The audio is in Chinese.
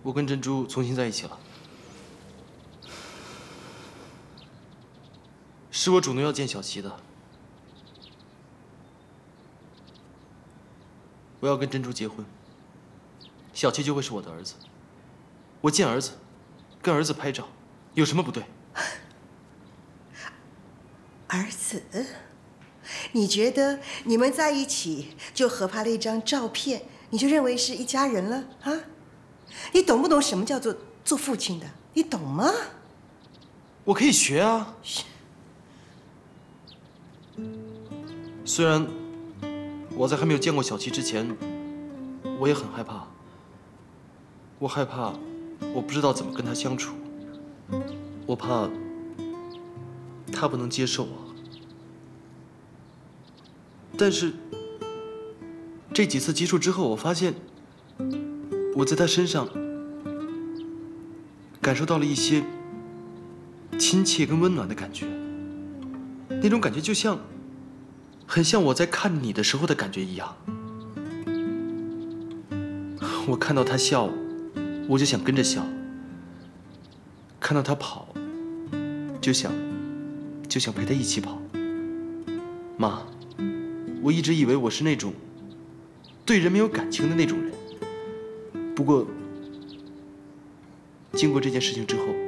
我跟珍珠重新在一起了，是我主动要见小琪的。我要跟珍珠结婚，小琪就会是我的儿子。我见儿子，跟儿子拍照，有什么不对？ 儿子，你觉得你们在一起就合拍了一张照片，你就认为是一家人了啊？你懂不懂什么叫做做父亲的？你懂吗？ 我可以学啊。虽然我在还没有见过小琪之前，我也很害怕。我害怕，我不知道怎么跟她相处。我怕她不能接受我。但是这几次接触之后，我发现我在她身上感受到了一些亲切跟温暖的感觉。那种感觉就像，很像我在看你的时候的感觉一样。我看到她笑，我就想跟着笑；看到她跑，就想陪她一起跑。妈，我一直以为我是那种对人没有感情的那种人，不过经过这件事情之后，